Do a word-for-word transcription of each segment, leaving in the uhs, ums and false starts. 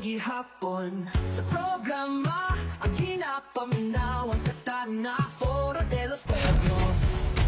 gihapon sa programa ang ginapaminawan sa tana Foro de los Pueblos.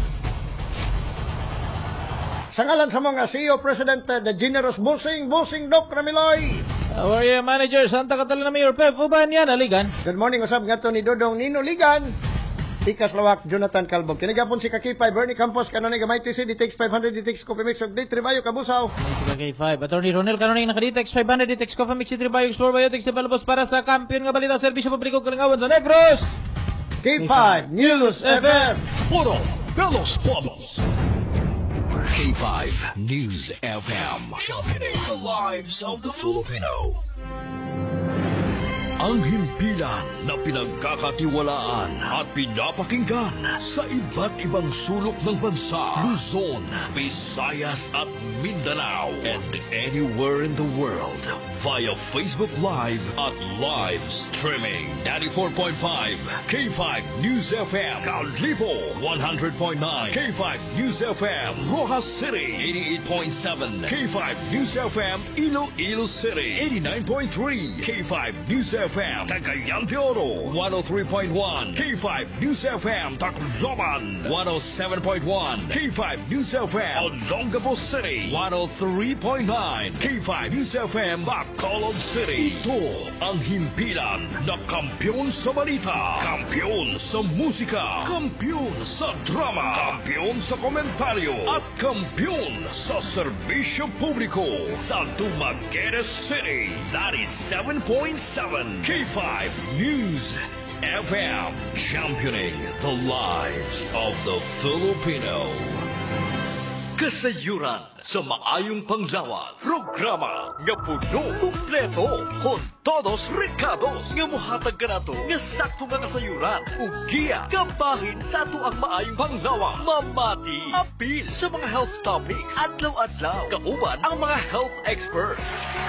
Sa ngalan sa mga C E O, President, the generous Busing, Busing Doc Ramiloy. Our uh, manager, Santa Catalina Mayor Pep Uban yan, Aligan. Good morning, usab nga to ni Dodong Nino Ligan. Tikas Lawak, Jonathan Calvo. Kinagapon si Kakipay, Bernie Campos, Kanonay Gamay T C, D T X five hundred, D T X Coffee Mix, of D Tribayo, Kabusaw. May si K five. Attorney Ronel Kanonay naka-D T X five hundred, D T X Coffee Mix, D Tribayo, Explore Biotics, Developers para sa kampiyon nga balita, Serbisyo Publiko Kalingawan sa Negros. K five News F M. Foro de los Pueblos. K five News F M, championing the lives of the Filipino. Ang himpilan na pinagkakatiwalaan at pinapakinggan sa iba't ibang sulok ng bansa, Luzon, Visayas at Mindanao, and anywhere in the world via Facebook Live at live streaming. ninety-four point five K five News F M, Callipo one hundred point nine, K five News F M, Rojas City eighty-eight point seven, K five News F M, Iloilo City eighty-nine point three, K five News F M, Cagayan de Oro one oh three point one, K five News F M, Tacloban one oh seven point one, K five News F M, Olongapo City one oh three point nine, K five News F M, Bacolod City. Ito ang himpilan na kampiyon sa balita, kampiyon sa musika, kampiyon sa drama, kampiyon sa komentaryo, at kampiyon sa serbisyo publiko sa Dumaguete City ninety-seven point seven, K five News F M, championing the lives of the Filipino. Kasayuran sa maayong panglawan, programa nga puno, kumpleto, kon todos recados nga muhatag ka nato nga sakto nga kasayuran ug giya kabahin sa ato ang maayong panglawan. Mamati apil sa mga health topics, adlaw-adlaw kauban ang mga health experts.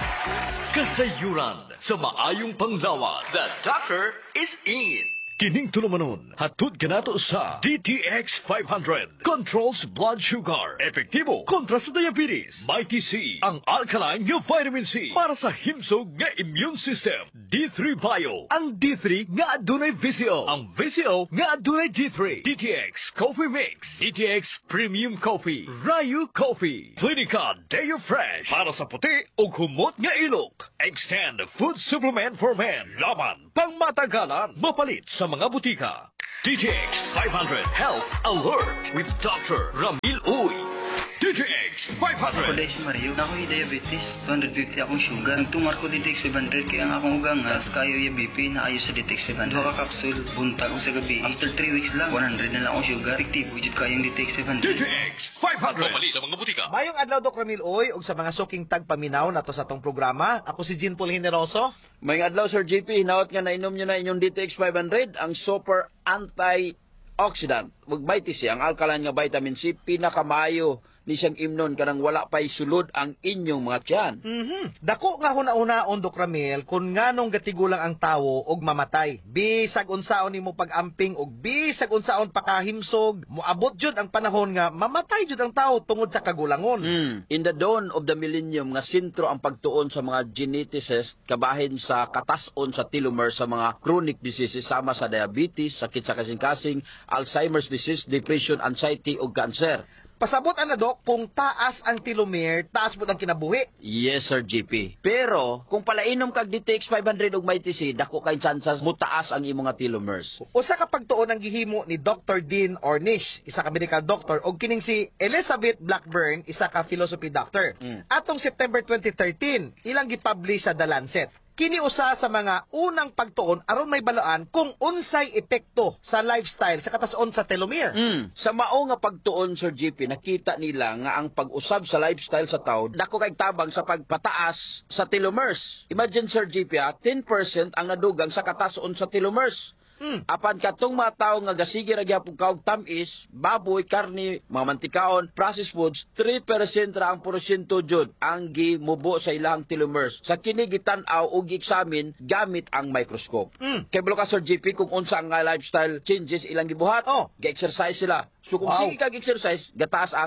Kasayuran sa maayong panglawan. The doctor is in. Kining tulumanon, hatod ka nato sa D T X five hundred. Controls blood sugar. Epektibo kontra sa diabetes. Mighty C, ang alkaline nga vitamin C para sa himsog nga immune system. D three Bio, ang D three nga adunay V C O. Ang V C O nga adunay D three. D T X Coffee Mix. D T X Premium Coffee. Rayu Coffee. Clinica Deo Fresh para sa puti o humot nga ilok. Extend Food Supplement for Men. Laman pang matagalan, mapalit sa mga butika. D T X five hundred Health Alert with Doctor Ramil Uy. D T X five hundred. Ako dahil si Mario, na ako'y diabetes, two hundred fifty akong sugar. Nagtumar ko D T X five hundred, kaya ang akong ugang nga, kayo yung B P na ayos sa D T X five hundred. Dua ka kapsul, buntag ko sa gabi. After three weeks lang, one hundred na lang akong sugar. Epektibo, jud kayong D T X five hundred. D T X five hundred. Pamali sa mga butika. Mayong adlaw, Doc Ramil Oy, ug sa mga suking tagpaminaw na to sa tong programa. Ako si Jean Paul Generoso. Mayong adlaw, Sir J P, hinaot nga nainom nyo na inyong D T X five hundred, ang super antioxidant. Ug vitis ang alkaline nga vitamin C, pinakamayo ni siyang imnon kanang wala pa'y sulod ang inyong mga tiyan. Mm-hmm. Dako nga huna-una-on, Doc Ramil, kung nganong gatigulang ang tawo og mamatay. Bisag unsaon nimo pag-amping og bisag unsaon pakahimsog, moabot jud ang panahon nga mamatay jud ang tawo tungod sa kagulangon. Mm. In the dawn of the millennium nga sentro ang pagtuon sa mga geneticists kabahin sa katas-on sa telomere sa mga chronic diseases sama sa diabetes, sakit sa kasing-kasing, Alzheimer's disease, depression, anxiety ug cancer. Pasabot ana, Doc, kung taas ang telomere, taas mo ang kinabuhi. Yes, Sir G P. Pero, kung palainom kag D T X five hundred ug Mighty C, dako kay chances mo taas ang imong nga telomeres. Usa ka pagtuon ang gihimo ni Doctor Dean Ornish, isa ka medical doctor, ug kining si Elizabeth Blackburn, isa ka philosophy doctor. Mm. Atong September twenty thirteen, ilang gipublish sa The Lancet. Kini usa sa mga unang pagtuon aron may balaan kung unsay epekto sa lifestyle sa katason sa telomere. Mm. Sa mao nga pagtuon, Sir G P, nakita nila nga ang pag-usab sa lifestyle sa tao dako kay tabang sa pagpataas sa telomeres. Imagine, Sir G P, ha, ten percent ang nadugang sa katason sa telomeres. Hmm. Apan katong mga tao nga gasige ra gyapon kaog tamis, baboy, karne, mga mantikaon, processed foods, three percent ra ang porsyento jud ang gimubo sa ilang telomeres. Sa kini gitan-aw ug gi-examine gamit ang microscope. Hmm. Kay ka, Sir J P, kung unsa ang lifestyle changes ilang gibuhat, oh, gi-exercise sila. So kung wow, sige kag exercise, gataas ang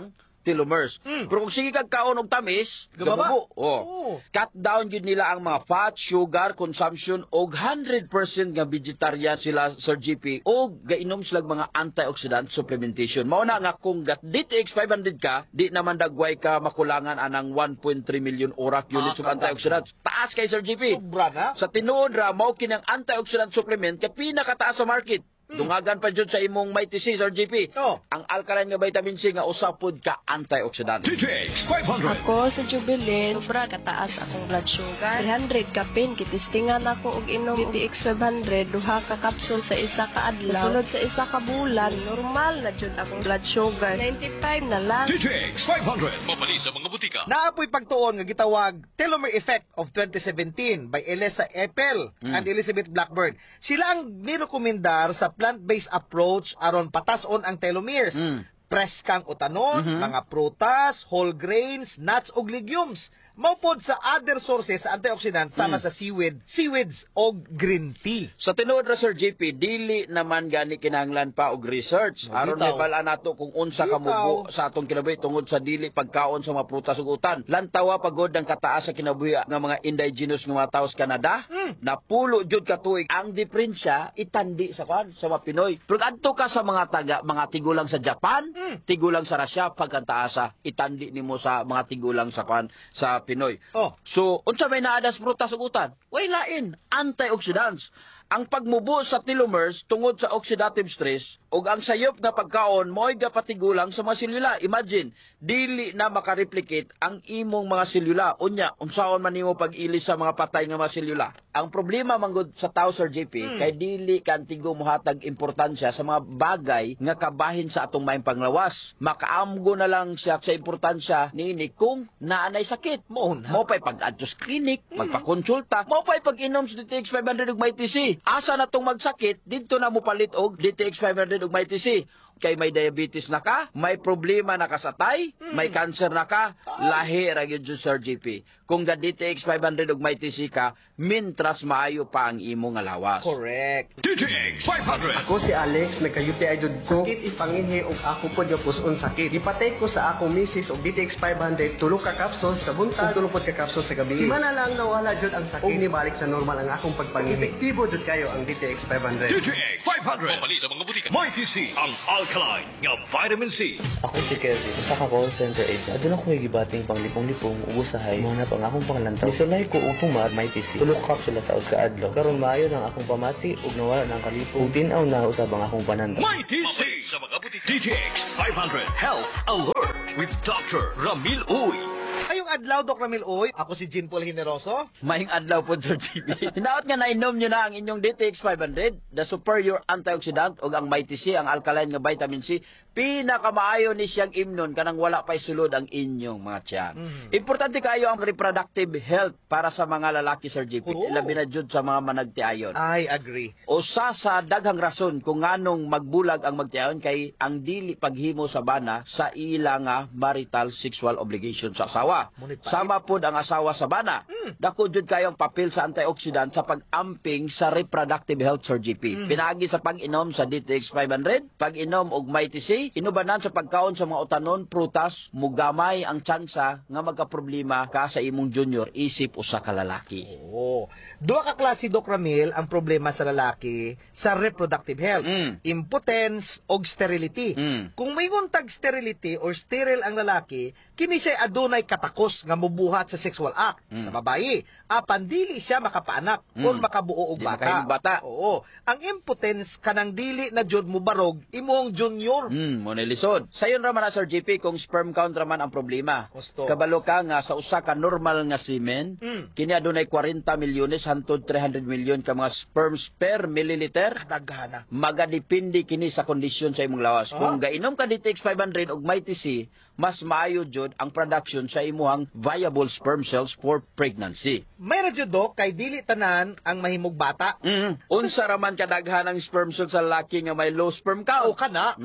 telomeres. Pero kung sige kag kaon og tamis, Gababa. gabugo. Oh. Oo. Cut down yun nila ang mga fat, sugar, consumption og one hundred percent nga vegetarian sila, Sir G P, o gainom sila mga antioxidant supplementation. Mao na nga kung gat D T X five hundred ka, di naman dagway ka makulangan anang one point three million orak units Ah, of antioxidant. Taas kay Sir G P. Sobra na. Sa tinuod ra, mao kinang antioxidant supplement kay pinakataas sa market. Dungagan pa jud sa imong Mighty C, Sir G P. Oh. Ang alkaline nga vitamin C nga usapod ka antioxidant. D T X five hundred. Ako sa Jubilee, sobra kataas akong blood sugar. three hundred ka pin, kitistingan ako og inom D T X five hundred, duha ka kapsul sa isa ka adlaw. Sunod sa isa ka bulan, normal na jud akong blood sugar. ninety-five na lang. D T X five hundred. Mapali sa mga butika. Naapoy pagtuon nga gitawag Telomere Effect of twenty seventeen by Elisa Epel and Elizabeth Blackburn. Sila ang nirekomendar sa plant-based approach aron patason ang telomeres. Press kang utanon, mga prutas, whole grains, nuts ug legumes. Maupod sa other sources sa antioxidant sama sa seaweed, seaweeds o green tea. Sa tinuod ra Sir J P, dili naman gani kinahanglan pa og research. Aron Bitaw. may bala nato kung unsa ka Bitaw. mubo sa atong kinabuhi tungod sa dili pagkaon sa mga prutas ug utan. Lantawa pagod ang kataas sa kinabuhi nga mga indigenous nga mga tawo sa Canada. Napulo jud ka tuig ang diferensya itandi sa kwan sa mga Pinoy. Pero adto ka sa mga taga mga tigulang sa Japan, tigulang sa Russia pagkantaasa itandi nimo sa mga tigulang sa kwan sa Pinoy. Oh. So, unsa may naadas prutas ug utan? Way lain, antioxidants. Ang pagmubo sa telomeres tungod sa oxidative stress ug ang sayop nga pagkaon mo'y gapatigulang sa mga selula. Imagine, dili na makareplicate ang imong mga selula. Unya, unsaon man nimo pag-ilis sa mga patay nga mga selula. Ang problema manggod sa tao, Sir J P, kay dili kantigo mohatag importansya sa mga bagay nga kabahin sa atong maayong panglawas. Makaamgo na lang siya sa importansya niini kung naanay sakit. Mao na. Mo pa'y pag-adto sa klinik, magpakonsulta, mo pa'y pag-inom sa D T X five hundred ug Mighty C. Asa na tong magsakit, dito na mo palit og D T X five hundred ug Mighty C. Kay may diabetes na ka, may problema na ka sa tay, may cancer na ka, lahi ra gyud jud, Sir J P. Kung ga D T X five hundred ug Mighty C ka, mintras maayo pa ang imong nga lawas. Correct. D T X five hundred. Ako si Alex, nagka-U T I jud ko. Sakit ipangihi og ako pod nga puson sakit. Gipatay ko sa akong misis og D T X five hundred, tulo ka kapsos sa buntag, tulo pod ka kapsos sa gabi. Simana lang nawala jud ang sakit. Og nibalik sa normal ang akong pagpangihi. Epektibo jud kayo ang D T X five hundred. D T X five hundred. Mapali sa mga butika. Mighty C, ang alkaline nga vitamin C. Ako si Kevin, isa ka call center agent. Adun ako gibating panglipong-lipong ubusahay. Mahanap ang akong pangalantaw. Nisulay ko ug tumat may T C. Tulo ka kapsula sa uska adlaw. Karon maayo ng akong pamati ug nawala ng kalipong. Ug tinaw na usab ang akong pananda. Mighty C sa mga butika. D T X five hundred Health Alert with Doctor Ramil Uy. Ayong adlaw, Doc Ramil Oy. Ako si Jean Paul Generoso. Maying adlaw po, Sir G B. Hinaot nga nainom nyo na ang inyong D T X five hundred, the superior antioxidant, o ang Mighty C, ang alkaline nga vitamin C. Pinakamaayo ni siyang imnon kanang wala pa'y sulod ang inyong mga tiyan. Importante kayo ang reproductive health para sa mga lalaki, Sir G P. Oo. Labi na jud sa mga managtiayon. I agree. Usa sa daghang rason kung nganong magbulag ang magtiayon kay ang dili paghimo sa bana sa ila nga marital sexual obligation sa asawa. Ngunit pa- Sama pod ang asawa sa bana. Dako jud kayo ang papel sa antioxidant sa pag-amping sa reproductive health, Sir G P. Pinagi sa pag-inom sa D T X five hundred, pag-inom og Mighty C, inubanan sa pagkaon sa mga utanon, prutas, mugamay ang tsansa nga magkaproblema ka sa imong junior isip usa ka lalaki. Oo. Duha ka klase, Doc Ramil, ang problema sa lalaki sa reproductive health. Mm. Impotence o sterility. Mm. Kung may nguntag sterility or sterile ang lalaki, kini siya adunay katakos nga mubuhat sa sexual act. Sa babayi, apan dili siya makapaanak Mm. or makabuo og Di bata. makahimong bata. Oo. Ang impotence kanang dili na jud mubarog imong junior. Hmm, mo nilisod. Sayon ra man na, Sir G P, kung sperm count ra man ang problema. Gusto. Kabalo ka nga sa usa ka normal nga semen, Hmm. kini adunay forty milyones hangtod three hundred million ka mga sperms per milliliter. Daghana. Magadepende kini sa kondisyon sa imong lawas. Ah. Kung gainom ka D T X five hundred og Mighty C, mas maayo jud ang production sa imuhang viable sperm cells for pregnancy. May radyo, Doc, kay dili tanan ang mahimog bata. Mm. Unsa ra man kadaghan ang sperm cells sa lalaki nga may low sperm count? O kana. Mm.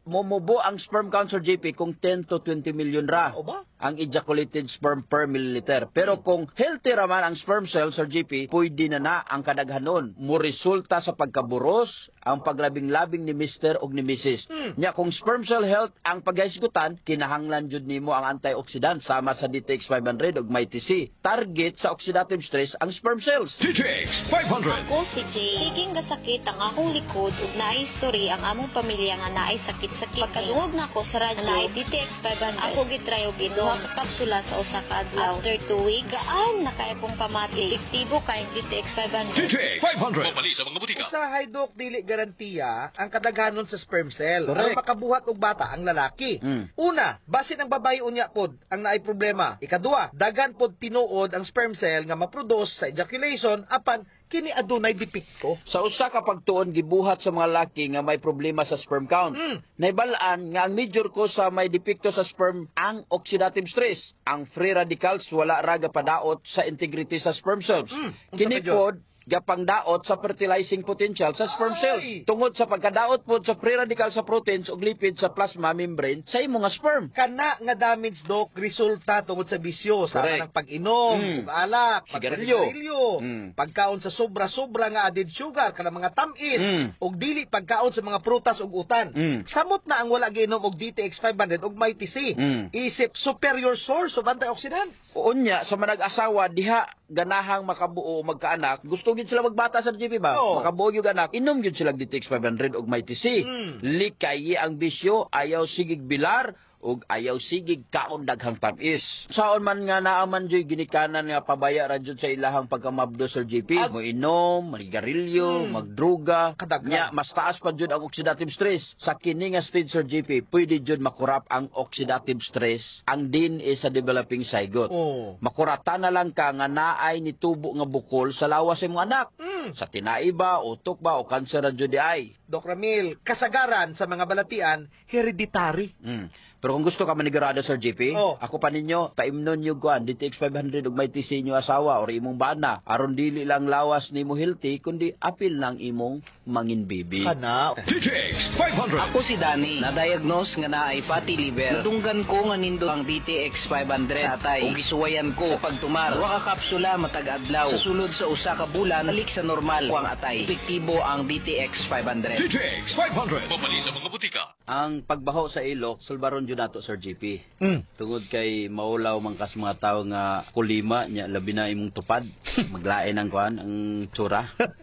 Momubo ang sperm count, Sir J P, kung ten to twenty million ra. O ba? Ang ejaculated sperm per milliliter. Pero kung healthy raman ang sperm cell, Sir J P, pwede na na ang kadaghanon. Muresulta sa pagkaburos, ang paglabing-labing ni Mister o ni Missus Hmm. Nya, kung sperm cell health ang paghahisgutan, kinahanglan jud nimo ang antioxidant sama sa D T X five hundred ug Mighty C. Target sa oxidative stress ang sperm cells. D T X five hundred. Ako si Jay. Siging gasakit ang akong likod ug naay history ang among pamilya nga naay sakit-sakit. Pagkaduog na ko sa radyo naay D T X five hundred, ako gitry og inom ka kapsula sa usa ka adlaw. After two weeks, gaan na kay akong pamati. Epektibo kay D T X five hundred. D T X five hundred. Mabali sa mga butika. Usahay, Dok, dili garantiya ang kadaghanon sa sperm cell. Correct. Ang makabuhat og bata ang lalaki. Mm. Una, basin ang babae unya pod ang naay problema. Ikaduha, dagan pod tinuod ang sperm cell nga maproduce sa ejaculation apan kini adunay depekto. Sa usa ka pagtuon gibuhat sa mga laki nga may problema sa sperm count. Mm. Naibalaan nga ang major cause sa may depekto sa sperm ang oxidative stress. Ang free radicals wala ra gapadaot sa integrity sa sperm cells. Mm. Unsa Kini pa, Jod? pod gapang daot sa fertilizing potential sa sperm cells. Ay! Tungod sa pagkadaot pod sa free radical sa proteins ug lipid sa plasma membrane sa imong nga sperm. Kana nga damage, Dok, resulta tungod sa bisyo sa Correct. ng pag-inom, Mm. ug alak, Sigarilyo. pagsigarilyo, Mm. pagkaon sa sobra-sobra nga added sugar kana mga tamis, Mm. ug dili pagkaon sa mga prutas ug utan. Mm. Samot na ang wala giinom og D T X five hundred ug Mighty C. Mm. Isip superior source of antioxidants. Unya sa manag-asawa diha ganahang makabuo o magkaanak, gusto gid sila magbata sa G P ba? Oo. Makabuo yung anak, inom gid sila D T X five hundred ug Mighty C. Mm. Likayi ang bisyo, ayaw sigig bilar ug ayaw sigig kaon daghang tamis. Saon man nga naaman joy ginikanan nga pabaya ra jud sa ilahang pagkamabdo, Sir J P. At- Mo inom, manigarilyo, Mm. magdruga, Kadaghan. nya mas taas pa jud ang oxidative stress. Sa kini nga stage, Sir J P, pwede jud makurap ang oxidative stress ang D N A sa developing zygote. Oh. Makurata na lang ka nga naay ni tubo nga bukol sa lawas sa imong anak. Mm. Sa tinai ba, utok ba, o kanser ra jud di ay. Doc Ramil, kasagaran sa mga balatian hereditary. Mm. Pero kung gusto ka manigurado, Sir J P, Oh. ako pa ninyo, paimnon nyo kuan, D T X five hundred ug Mighty C inyo asawa or imong bana. Aron dili lang lawas nimo healthy, kundi apil lang imong mangin baby. Kana. D T X five hundred. Ako si Danny, na-diagnose nga naay fatty liver. Nadunggan ko nga nindo ang D T X five hundred sa atay ug gisuwayan ko sa pagtumar. Duha ka kapsula matag adlaw. Sa sulod sa usa ka bulan, nalik sa normal ko ang atay. Epektibo ang D T X five hundred. D T X five hundred. Mabali sa mga butika. Ang pagbaho sa ilok, sulbaron jud nato, Sir J P. Mm. Tungod kay maulaw man kas mga tawo nga kulima nya labi na imong tupad. Maglain ang kuan ang tsura.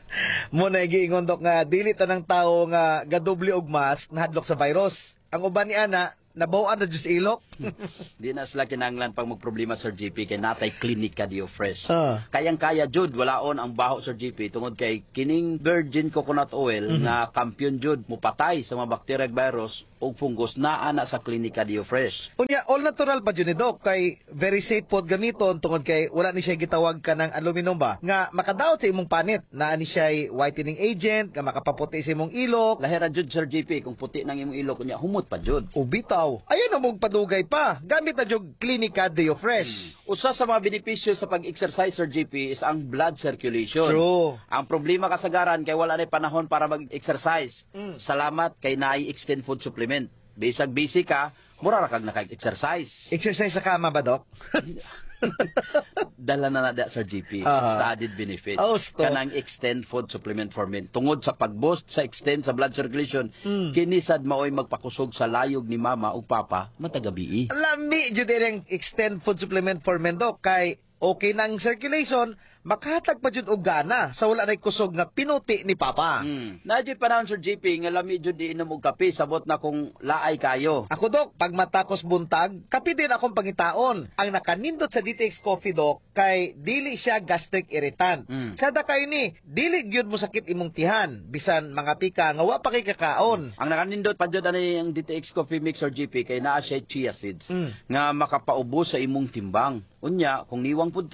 Mo na giingon, Dok, nga dili tanang tawo nga gadoble og mask nahadlok sa virus. Ang uban ni ana nabawan na jud sa ilok. Di na sila kinanglan pag magproblema, Sir J P, kay natay klinika Dio Fresh. Ah. Kayang-kaya jud walaon ang baho, Sir J P, tungod kay kining virgin coconut oil Mhm. na kampiyon jud mupatay sa mga bacteria ug virus ug fungus na ana sa klinika Dio Fresh. Unya, all natural pa dyan ni Doc, kay very safe pod gamiton tungod kay wala ni siya gitawag ka ng aluminum ba, nga makadaot sa imong panit, na ni siya whitening agent, nga makapaputi sa imong ilok, Lahira jud, Sir J P, kung puti nang imong ilok nya humot pa jud. o bitaw. Ayan na mong padugay pa, gamit na jog Clinica Deo Fresh. Usa sa mga benepisyo sa pag-exercise, Sir J P, is ang blood circulation. True. Ang problema kasagaran kay wala na panahon para mag-exercise. Mm. Salamat kay naay extend food supplement. Bisag busy ka, mura ra kag naka-exercise. Exercise sa kama ba, Doc? Dala na nada, Sir J P, Ah. sa added benefits. Oh, stop. Kanang extend food supplement for men. Tungod sa pag-boost sa extend sa blood circulation, Mm. kinisad maoy magpakusog sa layog ni mama ug papa matagabi. Lami jud din ang extend food supplement for men, Doc, kay okay na ang circulation, makahatag pa jud og gana sa wala nay kusog nga pinuti ni Papa. Mm. Nadyo pa naman, Sir J P, nga lami jud di inom og kape, sabot na kung laay kayo. Ako, Doc, pag matakos buntag, kapi din akong pangitaon. Ang nakanindot sa D T X Coffee, Doc, kay dili siya gastric irritant. Mm. Sada kayo ni, dili gyud mo sakit imong tihan, bisan mga pika nga wa pa kay kakaon. Ang nakanindot pa jud ani ang D T X Coffee Mix, Sir J P, kay naa siya chia seeds Mm. nga makapaubo sa imong timbang. Unya, kung niwang pud ka,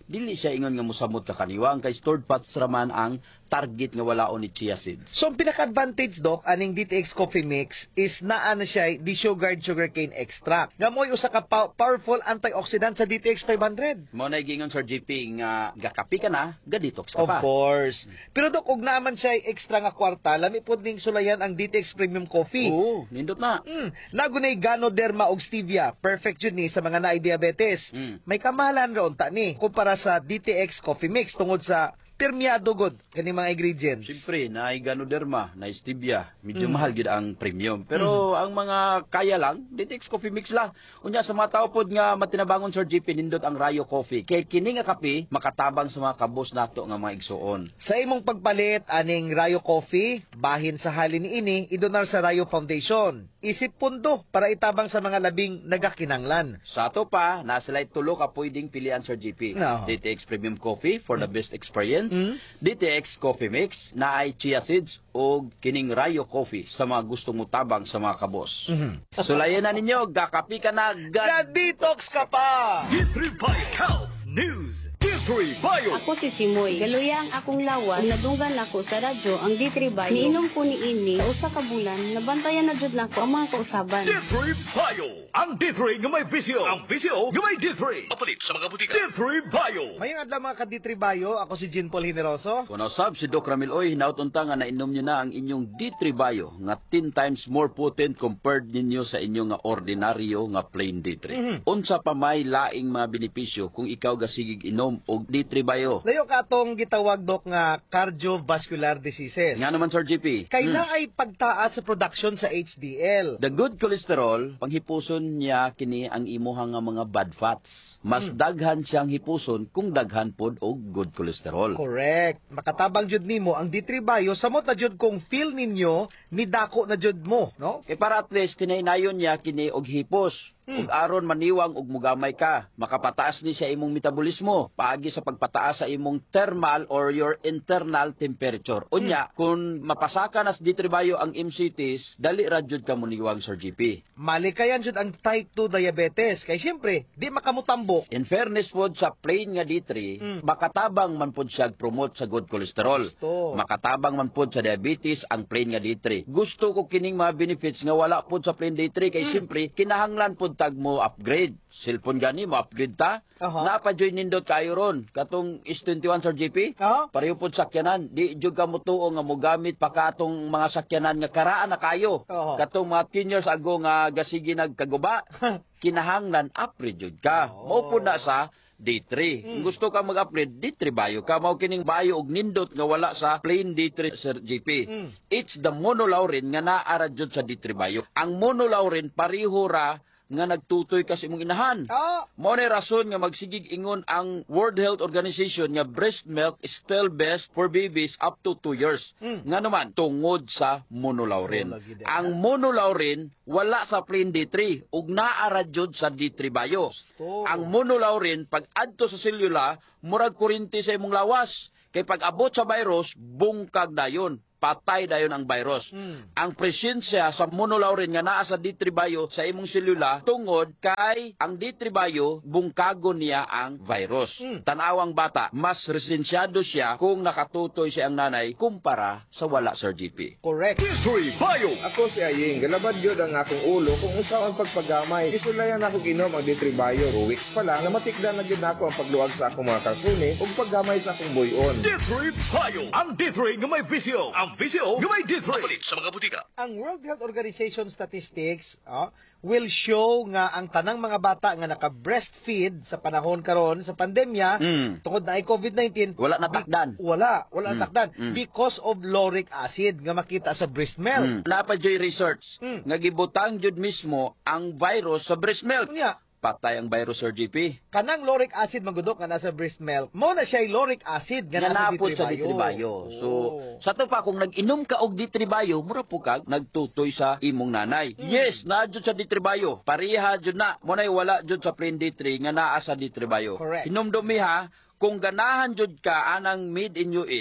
dili siya ingon nga mosamot ka kaniwang kay stored fats raman ang target nga walaon ni chia seeds. So, ang pinaka-advantage, Doc, aning D T X Coffee Mix is naa na siya desugared sugarcane extract. Nga mo'y usa ka pa- powerful antioxidant sa D T X five hundred. Mo na gingon Sir G P nga gakapi ka na, ga-detox ka Of pa. course. Pero Doc, ug naman siya extra nga kwarta, lami pod ning sulayan ang D T X Premium Coffee. Oo, nindot na. Mm, nagunay Ganoderma ug Stevia. Perfect yun ni sa mga naay diabetes. Mm. May kamahalan ron ta ni kumpara sa D T X Coffee Mix tungod sa permeado god kani mga ingredients. Siyempre, na Ganoderma, na Stevia, medyo Mm. mahal gid ang premium. Pero ang mga kaya lang, D T X Coffee Mix lang. Unya sa mga tao pod nga matinabangon Sir G P, nindot ang Rayo Coffee. Kay kini nga kape makatabang sa mga kabos nato nga mga igsuon. Sa imong pagpalit aning Rayo Coffee, bahin sa halin niini idonar sa Rayo Foundation. Isip pundo para itabang sa mga labing nagakinanglan. Sa ato pa, nasa light tulo ka pwedeng pilian Sir G P. No. D T X Premium Coffee for the best experience. Mm. D T X Coffee Mix na ay chia seeds o kining Rayo Coffee sa mga gustong mutabang sa mga kabos. Mhm. Sulayan na ninyo, gakapi ka na, gad... Ga-detox ka pa! D three Bio Health News. D three Bio. Ako si Simoy. Galuya ang akong lawas. Ug nadunggan ako sa radyo ang D three Bio. Niinom ko ni ini sa usa ka bulan. Nabantayan na jud nako ang mga kausaban. D three Bio. Ang D three nga may visyo. Ang visyo nga may D three. Papalit sa mga butika. D three Bio. Mayong adlaw mga ka-D three Bio, ako si Jean Paul Generoso. Kung nausab si Doc Ramil Oy, hinautunta nga nainom nyo na ang inyong D three Bio nga ten times more potent compared ninyo sa inyong nga ordinaryo nga plain D three. Mhm. Unsa pa may laing mga benepisyo kung ikaw gasigig inom og D three Bio? Layo ka atong gitawag Dok nga cardiovascular diseases. Nga naman Sir G P. Kay Hmm. na ay pagtaas sa production sa H D L. The good cholesterol, panghipuson niya kini ang imuhang nga mga bad fats. Mas Hmm. daghan siyang hipuson kung daghan pod og good cholesterol. Correct. Makatabang jud nimo ang D three Bio samot na jud kung feel ninyo ni dako na jud mo, no? Eh para at least tinaynayon niya kini og hipos. Hmm. Ug aron maniwang og mugamay ka, makapataas ni sa imong metabolismo paagi sa pagpataas sa imong thermal or your internal temperature. Unya, kung mapasaka na sa D three Bio ang M C Ts, dali ra jud ka muniwang Sir G P. Malikayan jud ang type two diabetes kay syempre di makamutambok. In fairness pod sa plain nga D three, makatabang man pod siya promote sa good cholesterol. Gusto. Makatabang man pod sa diabetes ang plain nga D three. Gusto ko kining mga benefits nga wala pod sa plain D three kay syempre kinahanglan pod tag mo upgrade. Cellphone gani mo upgrade ta. Aha. Napajoy nindot kayo ron. Katong S twenty-one Sir G P. Aha. Pareho pod sakyanan. Di jud ka mutuo nga mogamit pa katong mga sakyanan nga karaan na kayo. Aha. Katong mga ten years ago nga gasigi nagkaguba. Kinahanglan upgrade jud ka. Mao pod na sa D three. Kung gusto ka mag-upgrade, D three Bio ka. Mao kining Bio og nindot nga wala sa plain D three Sir G P. It's the monolaurin nga naara jud sa D three Bio. Ang monolaurin pareho ra nga nagtutoy kas imong inahan. Ah, Mao na rason nga magsigig ingon ang World Health Organization nga breast milk is still best for babies up to two years. Nga naman tungod sa monolaurin. Oh, lagi din. Ang monolaurin wala sa plain D three ug naara jud sa D three Bio. Gusto. Ang monolaurin pag adto sa selula murag kuryente sa imong lawas. Kay pag abot sa virus bungkag dayon. Patay dayon ang virus. Ang presensya sa monolaurin nga naa sa D three Bio sa imong selula tungod kay ang D three Bio bungkago niya ang virus. Tanawang bata, mas resensyado siya kung nakatutoy siya ang nanay kumpara sa wala Sir G P. correct. D three Bio. Ako si Aying, galabad yun ang akong ulo kung unsa ang pagpagamay. Isulayan ako ginom ang D three Bio. Two weeks pa lang, namatikdan na gyud nako ang pagluwag sa akong mga kalsunis ug paggamay sa akong buyon. D three Bio. Ang D three nga may visyo. Ang visyo nga may D three. Papalit sa mga butika. Ang World Health Organization statistics ah, will show nga ang tanang mga bata nga naka-breastfeed sa panahon karon sa pandemya Mm. tungod na ay COVID nineteen Wala natakdan. wala wala Mm. takdan Mm. because of lauric acid nga makita sa breast milk. Mm. Napajoy research Mm. nga gibutang jud mismo ang virus sa breast milk. Unya, Patay ang virus Sir G P. kanang lauric acid magudok nga nasa breast milk mo na siya lauric acid nga Nga nasa napod sa D three Bio. So, sa to pa, kung nag-inom ka og D three Bio, mura po kag nagtutoy sa imong nanay. Yes, na jud sa D three Bio. Pareha jud na. Munay wala jud sa plain D three nga naa sa D three Bio. Correct. Hinumdumi ha, kung ganahan jud ka anang made in U S,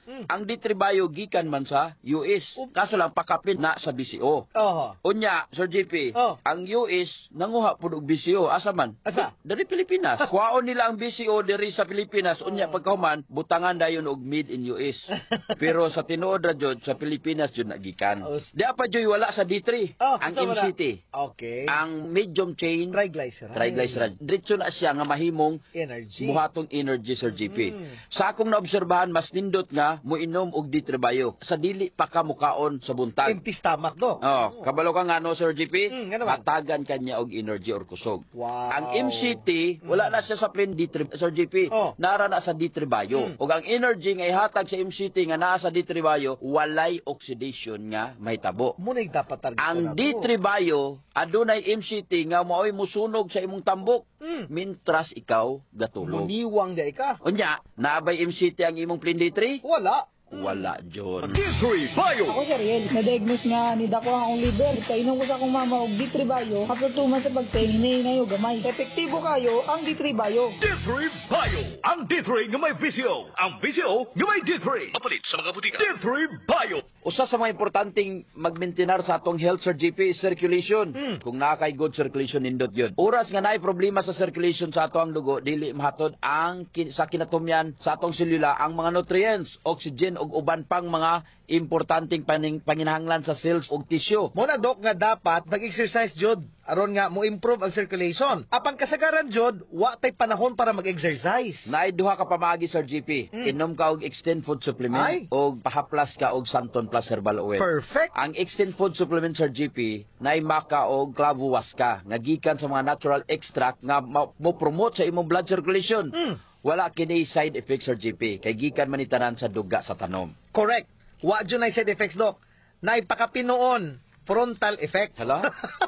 Ang D three Bio gikan man sa U S. Kaso lang pakapin na sa B C O. Oho. Unya, Sir J P, Oh. ang U S nanguha pud og B C O asa man? Asa? Dari Pilipinas. Kuhaon nila ang B C O diri sa Pilipinas. Unya pagkahuman butangan dayon og made in U S. Pero sa tinuod ra jud sa Pilipinas jud nagikan. Di pa jud wala sa D three. Oh, ang asa M wala? C T. Okay. Ang medium chain Triglyceride. triglyceride. Diretso na siya nga mahimong Energy. buhatong energy, Sir G P. Mm. Sa akong naobserbahan, mas nindot nga muinom og D three Bio. Sa dili pa ka mukaon sa buntag. Empty stomach, Dok. Oh, kabalo ka nga no, Sir G P? Mm, nga naman. Hatagan kanya og energy or kusog. Wow. Ang M C T, wala na siya sa plain D three, Sir G P. Oh. Nara na sa D three Bio. Mm. Ug ang energy nga ihatag sa M C T nga naa sa D three Bio, walay oxidation nga mahitabo. Muna yung dapat target Ang na D to. three Bio, adunay M C T nga maoy musunog sa imong tambok. Mm. Mintras ikaw gatulog. Muniwang di ka. Unya, naabay M C T ang imong plain D three? Wala. Wala, John. D three Bio. Ako si Ariel, na-diagnose nga ni dako ang akong liver. Kainom ko sa akong mama og D three Bio. After two months sa pagtingin, hinahinay og gamay. Epektibo kayo ang D three Bio. D three Bio. Ang D three nga may V C O. Ang V C O nga may D three. Mapalit sa mga butika. D three Bio. Usa sa mga importanteng magmaintenar sa atong health, Sir G P, is circulation. Kung nakay good circulation, nindot yun. Oras nga naay problema sa circulation sa atong dugo, dili mahatod ang kin- sa kinatumyan sa atong selula ang mga nutrients, oxygen ug uban pang mga importanteng paning panginahanglan sa cells ug tissue. Muna, Dok, nga dapat mag-exercise, Jod. Aron nga mo improve ang circulation. Apang kasagaran, Jod, wa tay panahon para mag-exercise. Naay duha ka pamaagi, Sir G P. Inom ka og extend food supplement Ay. og pahaplas ka og Santon Plus Herbal Oil. Perfect. Ang extend food supplement, Sir G P, naay maka og clavo waska nga gikan sa mga natural extract nga ma- mo promote sa imong blood circulation. Wala kini side effects, Sir G P, kay gikan man itanan sa duga sa tanom. Correct. Wa dyan ay side effects, Dok. Naipakapinoon, frontal effect. Hala?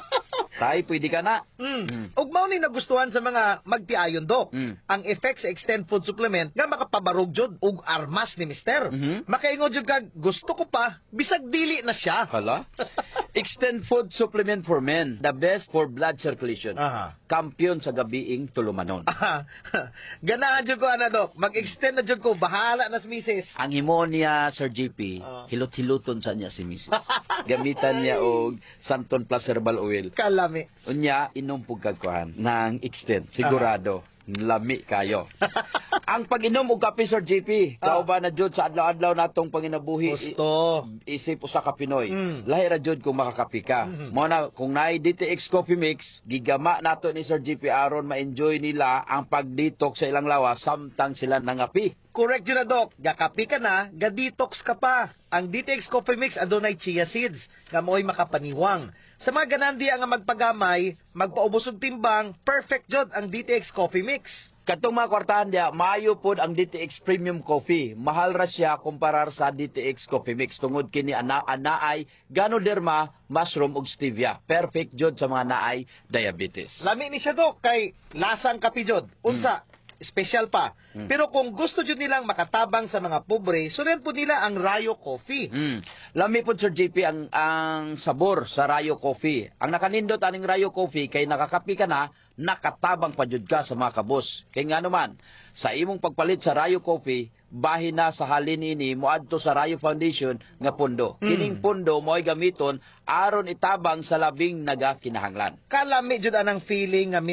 Tay, pwede ka na. Mm. Ug mao ni nagustuhan sa mga magtiayon, Dok. Mm. Ang effect sa extend food supplement nga makapabarog jud ug armas ni Mister. Makaingon jud kag gusto ko pa bisag dili na siya. Hala? Extend food supplement for men. The best for blood circulation. Aha. Kampiyon sa gabiing tulumanon. Aha. Ganahan jud ko ana, Dok. Mag-extend na jud ko, bahala na si Missus. Ang himo niya, Sir G P, hilot-hiluton sa niya si Missus Gamitan niya og Santon Plus Herbal Oil. Kalami. Unya, inom pug kagkuhan ng extend. Sigurado, lami kayo. Ang pag-inom og kape, Sir J P, kauban na jud sa adlaw-adlaw natong panginabuhi. Gusto. I- isip usa ka Pinoy. Mm. Lahi ra jud kung makakapi ka. Mo na kung naay D T X Coffee Mix, gigama nato ni Sir J P aron ma-enjoy nila ang pag-detox sa ilang lawas samtang sila nangapi. Correct yun na, Dok. Gakapi ka na, ga-detox ka pa. Ang D T X Coffee Mix adunay chia seeds nga mo'y makapaniwang. Sa mga ganandi nga magpagamay, magpaubos og timbang, perfect jud ang D T X Coffee Mix. Katong mga kwartahan diya, maayo pod ang D T X Premium Coffee. Mahal ra siya kumparar sa D T X Coffee Mix tungod kini ana anaay Ganoderma, mushroom ug stevia. Perfect jud sa mga naay diabetes. Lami ni siya, Dok, kay lasang kapi jud. Unsa, special pa. Pero kung gusto jud nilang makatabang sa mga pobre, sunan po nila ang Rayo Coffee. Mm. Lami po, Sir J P, ang, ang sabor sa Rayo Coffee. Ang nakanindot aning Rayo Coffee, kay nakakapi ka na, nakatabang pa jud ka sa mga kabos. Kay nga naman, sa imong pagpalit sa Rayo Coffee, bahin na sa halin ini, muadto sa Rayo Foundation nga pundo. Mm. Kining pundo mo'y gamiton aron itabang sa labing naga kinahanglan. Kalami jud anang feeling nga